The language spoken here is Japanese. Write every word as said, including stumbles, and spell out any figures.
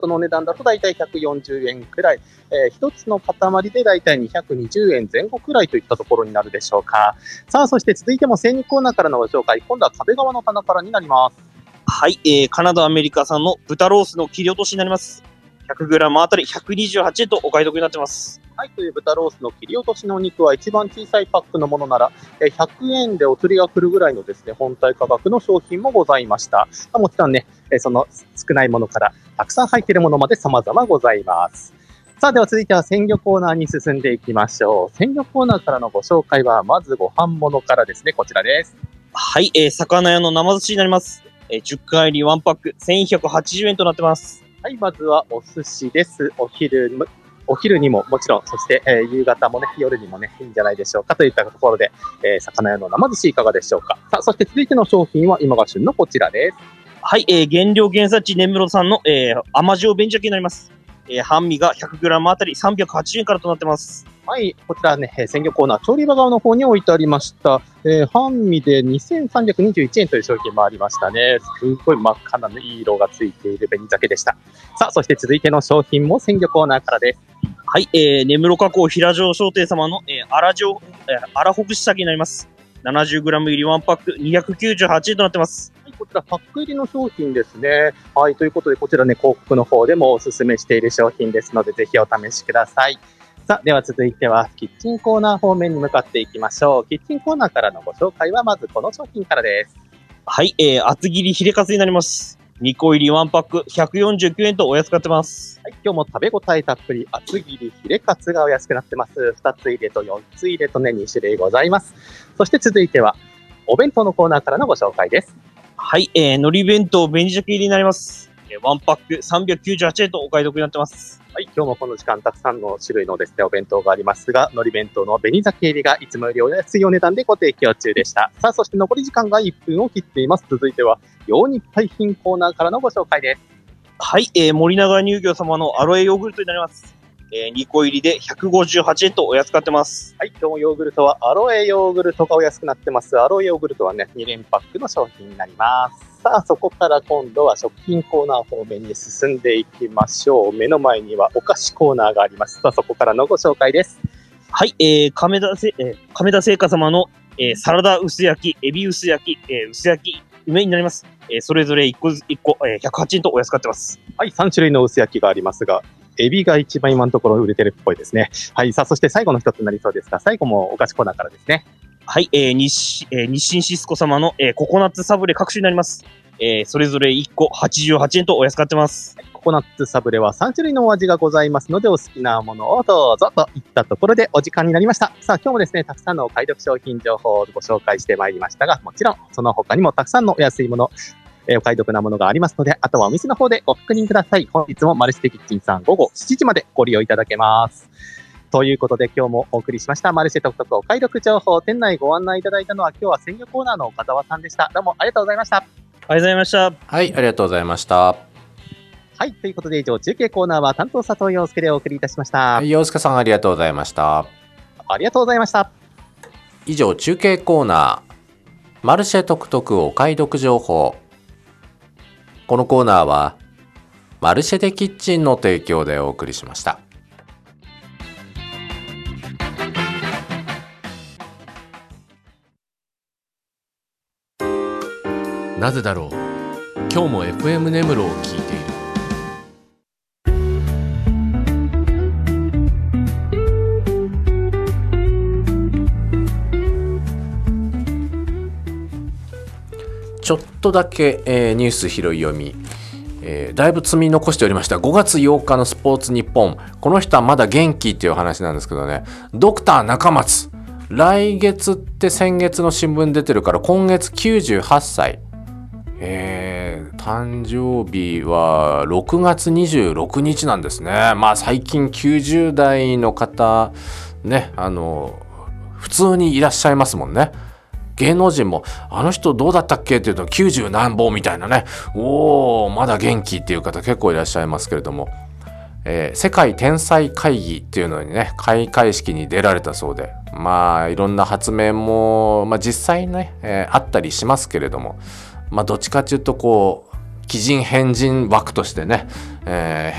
トの値段だとだいたいひゃくよんじゅうえんくらい、えー、ひとつの塊でだいたいにひゃくにじゅうえんぜん後くらいといったところになるでしょうか。さあ、そして続いても精肉コーナーからのご紹介、今度は壁側の棚からになります。 はい、えー、カナダアメリカ産の豚ロースの切り落としになります。ひゃくグラム あたりひゃくにじゅうはちえんとお買い得になってます。 はい、という豚ロースの切り落としのお肉は一番小さいパックのものならひゃくえんでお釣りが来るぐらいのですね、本体価格の商品もございました。もちろんね、その少ないものからたくさん入っているものまで様々ございます。さあ、では続いては鮮魚コーナーに進んでいきましょう。鮮魚コーナーからのご紹介は、まずご飯物からですね、こちらです。 はい、えー、魚屋の生寿司になります。えー、じゅっかい入りワンパックせんひゃくはちじゅうえんとなってます。 はい、まずはお寿司です。お昼、お昼にももちろん、そして、えー、夕方もね、夜にもね、いいんじゃないでしょうかといったところで、えー、魚屋の生寿司いかがでしょうか。さあ、そして続いての商品は今が旬のこちらです。 はい、えー、原料原産地根室産の、えー、甘塩紅鮭になります。えー、半身が ひゃくグラム あたりさんびゃくはちじゅうえんからとなってます。 はい、こちらね、鮮魚コーナー、調理場側の方に置いてありました。えー、半身でにせんさんびゃくにじゅういちえんという商品もありましたね。すごい真っ赤な、ね、いい色がついている紅鮭でした。さあ、そして続いての商品も鮮魚コーナーからです。 はい、えー、根室加工平城商店様の、えー、荒城、えー、荒ほぐし鮭になります。ななじゅうグラム 入りワンパックにひゃくきゅうじゅうはちえんとなってます。 はい、こちらパック入りの商品ですね。はい、ということでこちらね、広告の方でもおすすめしている商品ですので、ぜひお試しください。さあ、では続いてはキッチンコーナー方面に向かっていきましょう。キッチンコーナーからのご紹介はまずこの商品からです。 はい、えー、厚切りヒレカツになります。にこ入りワンパックひゃくよんじゅうきゅうえんとお安くなってます。 はい、今日も食べ応えたっぷり厚切りヒレカツがお安くなってます。ふたつ入れとよっつ入れとね、に種類ございます。そして続いてはお弁当のコーナーからのご紹介です。 はい、えー、海苔弁当紅鮭入りになります。ワンパックさんびゃくきゅうじゅうはちえんとお買い得になってます。 はい、今日もこの時間たくさんの種類のですね、お弁当がありますが、海苔弁当の紅鮭入りがいつもよりお安いお値段でご提供中でした。さあ、そして残り時間がいっぷんを切っています。続いては、洋日配品コーナーからのご紹介です。 はい、えー、森永乳業様のアロエヨーグルトになります。えー、にこ入りでひゃくごじゅうはちえんとお安くなってます。 はい、今日もヨーグルトはアロエヨーグルトがお安くなってます。アロエヨーグルトはね、に連パックの商品になります。さあ、そこから今度は食品コーナー方面に進んでいきましょう。目の前にはお菓子コーナーがあります。さあ、そこからのご紹介です。 はい、えー、亀田せ、えー、亀田製菓様の、えー、サラダ薄焼き、エビ薄焼き、えー、薄焼き、梅になります。えー、それぞれいっこ、いっこ、えー、ひゃくはちえんとお安くなってます。 はい、さん種類の薄焼きがありますが、エビが一番今のところ売れてるっぽいですね。はい、さあ、そして最後の一つになりそうですが、最後もお菓子コーナーからですね。 はい、えー、日、えー、日清シスコ様の、えー、ココナッツサブレ各種になります。えー、それぞれいっこはちじゅうはちえんとお安くなってます。 ココナッツサブレはさん種類のお味がございますので、お好きなものをどうぞといったところでお時間になりました。さあ、今日もですね、たくさんのお買い得商品情報をご紹介してまいりましたが、もちろんその他にもたくさんのお安いもの、えー、お買い得なものがありますので、あとはお店の方でご確認ください。本日もマルシェキッチンさん午後しちじまでご利用いただけます。ということで今日もお送りしましたマルシェ特特お買い得情報、店内ご案内いただいたのは今日は鮮魚コーナーの岡澤さんでした。どうもありがとうございました。 ありがとうございました。 はい、ありがとうございました。 はい、ということで以上中継コーナーは担当佐藤陽介でお送りいたしました。 はい、陽介さんありがとうございました。 ありがとうございました。 以上中継コーナーマルシェ特特お買い得情報。このコーナーはマルシェでキッチンの提供でお送りしました。 なぜだろう、今日も エフエム 根室を聞いている。 ちょっとだけ、えー、ニュース拾い読み、えー、だいぶ積み残しておりました。ごがつようかのスポーツニッポン、この人はまだ元気っていう話なんですけどね、ドクター中松、来月って先月の新聞出てるから今月きゅうじゅうはっさい、えー、誕生日はろくがつにじゅうろくにちなんですね。まあ最近きゅうじゅうだいの方ね、あの普通にいらっしゃいますもんね。芸能人もあの人どうだったっけっていうときゅうじゅうなんぼみたいなね、おーまだ元気っていう方結構いらっしゃいますけれども、えー、世界天才会議っていうのにね、開会式に出られたそうで、まあいろんな発明も、まあ、実際ね、えー、あったりしますけれども、まあどっちかっていうとこう奇人変人枠としてね、 えー